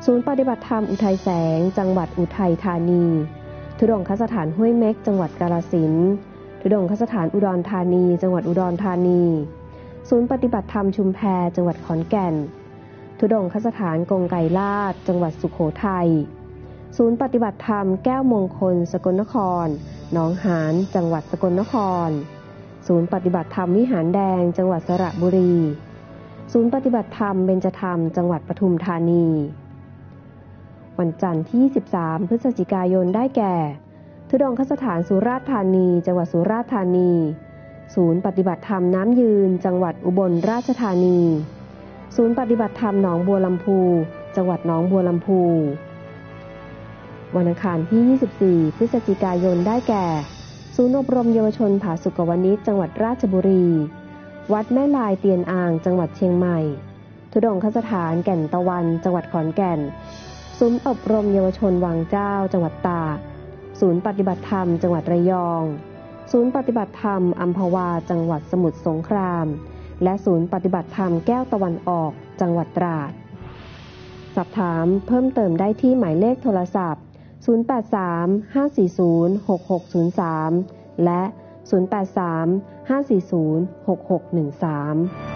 ศูนย์ปฏิบัติธรรมอุทัยแสงจังหวัดอุทัยธานีธุดงคสถานห้วยเม็กจังหวัดกาฬสินธุ์ธุดงคสถานอุดรธานีจังหวัดอุดรธานีศูนย์ปฏิบัติธรรมชุมแพจังหวัดขอนแก่นธุดงคสถานกงไกรลาดจังหวัดสุโขทัยศูนย์ปฏิบัติธรรมแก้วมงคลสกลนครหนองหานจังหวัดสกลนครศูนย์ปฏิบัติธรรมวิหารแดงจังหวัดสระบุรีศูนย์ปฏิบัติธรรมเบญจธรรมจังหวัดปทุมธานีวันจันทร์ที่23พฤศจิกายนได้แก่ธุดงคสถานสุราษฎร์ธานีจังหวัดสุราษฎร์ธานีศูนย์ปฏิบัติธรรมน้ำยืนจังหวัดอุบลราชธานีศูนย์ปฏิบัติธรรมหนองบัวลำพูจังหวัดหนองบัวลำพูวันอังคารที่24พฤศจิกายนได้แก่ศูนย์อบรมเยาวชนผาสุกวณิชจังหวัดราชบุรีวัดแม่ลายเตียนอ่างจังหวัดเชียงใหม่ธุดงคสถานแก่นตะวันจังหวัดขอนแก่นศูนย์อบรมเยาวชนวังเจ้าจังหวัดตากศูนย์ปฏิบัติธรรมจังหวัดระยองศูนย์ปฏิบัติธรรมอัมพวาจังหวัดสมุทรสงครามและศูนย์ปฏิบัติธรรมแก้วตะวันออกจังหวัดตราดสอบถามเพิ่มเติมได้ที่หมายเลขโทรศัพท์083-540-6603และ083-540-6613